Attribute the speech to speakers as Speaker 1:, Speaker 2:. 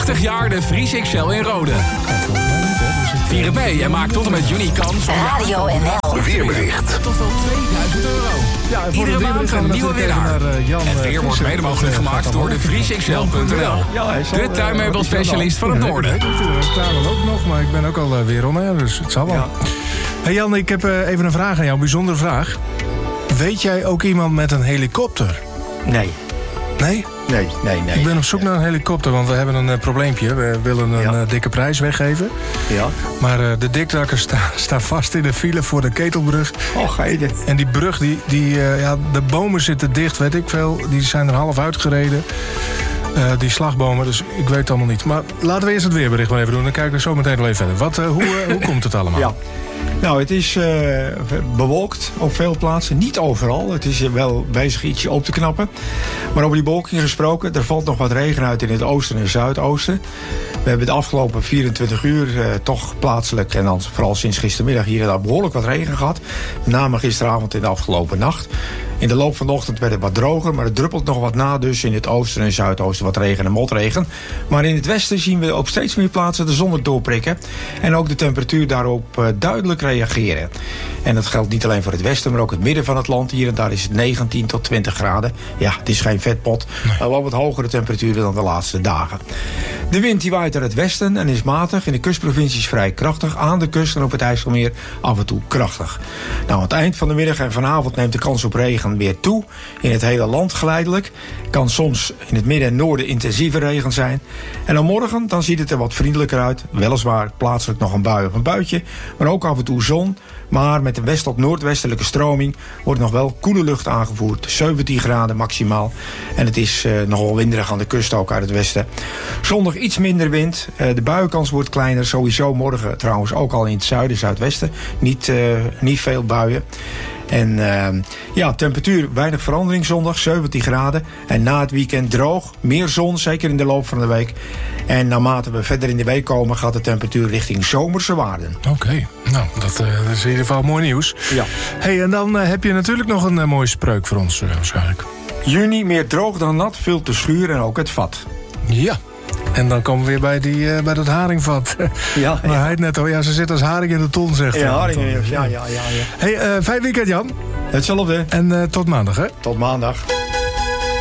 Speaker 1: 80 jaar de Vries XL in Rode. Vier het mee en maak tot en met juni kans op
Speaker 2: Radio NL.
Speaker 1: Weerbericht. Tot wel €2000.
Speaker 3: Ja, en voor
Speaker 1: Iedere
Speaker 3: de
Speaker 1: maand een nieuwe winnaar.
Speaker 3: Jan,
Speaker 1: Het weer wordt mede mogelijk gemaakt door de vriesxl.nl. De tuinmeubelspecialist van het noorden.
Speaker 3: Ik klaar dan ook nog, maar ik ben ook al weer om, hè, dus het zal wel.
Speaker 4: Ja.
Speaker 3: Hey Jan, ik heb even een vraag aan jou, een bijzondere vraag. Weet jij ook iemand met een helikopter?
Speaker 4: Nee.
Speaker 3: Nee?
Speaker 4: Nee.
Speaker 3: Ik ben op zoek naar een helikopter, want we hebben een probleempje. We willen een dikke prijs weggeven.
Speaker 4: Ja.
Speaker 3: Maar de dikdakker staat vast in de file voor de Ketelbrug.
Speaker 4: Oh, geide.
Speaker 3: En die brug, de bomen zitten dicht, weet ik veel. Die zijn er half uitgereden. Die slagbomen, dus ik weet het allemaal niet. Maar laten we eerst het weerbericht maar even doen. Dan kijken we zo meteen wel even verder. Hoe komt het allemaal?
Speaker 4: Ja. Nou, het is bewolkt op veel plaatsen. Niet overal. Het is wel bezig ietsje op te knappen. Maar over die bewolking gesproken, er valt nog wat regen uit in het oosten en zuidoosten. We hebben de afgelopen 24 uur toch plaatselijk, en dan vooral sinds gistermiddag hier en daar behoorlijk wat regen gehad. Met name gisteravond en de afgelopen nacht. In de loop van de ochtend werd het wat droger, maar het druppelt nog wat na. Dus in het oosten en zuidoosten wat regen en motregen. Maar in het westen zien we op steeds meer plaatsen de zon doorprikken. En ook de temperatuur daarop duidelijk reageren. En dat geldt niet alleen voor het westen, maar ook het midden van het land. Hier en daar is het 19 tot 20 graden. Ja, het is geen vetpot. Maar wel wat hogere temperaturen dan de laatste dagen. De wind die waait uit het westen en is matig. In de kustprovincies vrij krachtig. Aan de kust en op het IJsselmeer af en toe krachtig. Nou, aan het eind van de middag en vanavond neemt de kans op regen weer toe. In het hele land geleidelijk. Kan soms in het midden en noorden intensieve regen zijn. En dan morgen dan ziet het er wat vriendelijker uit. Weliswaar plaatselijk nog een bui of een buitje. Maar ook af en toe zon. Maar met een west- tot noordwestelijke stroming wordt nog wel koele lucht aangevoerd. 17 graden maximaal. En het is nogal winderig aan de kust ook uit het westen. Zondag iets minder wind. De buienkans wordt kleiner. Sowieso morgen trouwens ook al in het zuiden, zuidwesten. Niet veel buien. En temperatuur weinig verandering zondag, 17 graden. En na het weekend droog, meer zon, zeker in de loop van de week. En naarmate we verder in de week komen, gaat de temperatuur richting zomerse waarden.
Speaker 3: Oké, nou, dat is in ieder geval mooi nieuws.
Speaker 4: Ja.
Speaker 3: Hey, en dan heb je natuurlijk nog een mooie spreuk voor ons waarschijnlijk.
Speaker 4: Juni, meer droog dan nat, veel te schuur en ook het vat.
Speaker 3: Ja. En dan komen we weer bij dat haringvat.
Speaker 4: Ja.
Speaker 3: Maar hij het net al, ze zit als haring in de ton, zegt hij.
Speaker 4: Ja, haring, ja.
Speaker 3: Hey, fijn weekend, Jan.
Speaker 4: Hetzelfde.
Speaker 3: En tot maandag, hè?
Speaker 4: Tot maandag.